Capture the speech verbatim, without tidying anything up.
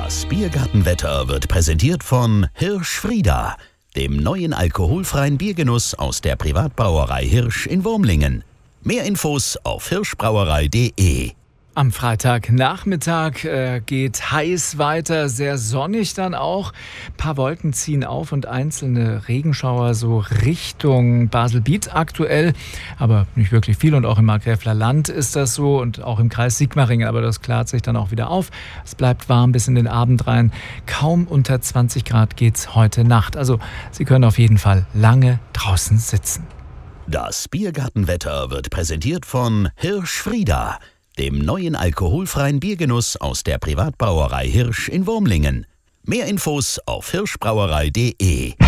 Das Biergartenwetter wird präsentiert von Hirsch Frieda, dem neuen alkoholfreien Biergenuss aus der Privatbrauerei Hirsch in Wurmlingen. Mehr Infos auf hirschbrauerei punkt de. Am Freitagnachmittag äh, geht heiß weiter, sehr sonnig dann auch. Ein paar Wolken ziehen auf und einzelne Regenschauer so Richtung Basel-Biet aktuell. Aber nicht wirklich viel und auch im Markgräfler Land ist das so und auch im Kreis Sigmaringen. Aber das klart sich dann auch wieder auf. Es bleibt warm bis in den Abend rein. Kaum unter zwanzig Grad geht's heute Nacht. Also Sie können auf jeden Fall lange draußen sitzen. Das Biergartenwetter wird präsentiert von Hirsch Frieda, dem neuen alkoholfreien Biergenuss aus der Privatbrauerei Hirsch in Wurmlingen. Mehr Infos auf hirschbrauerei punkt de.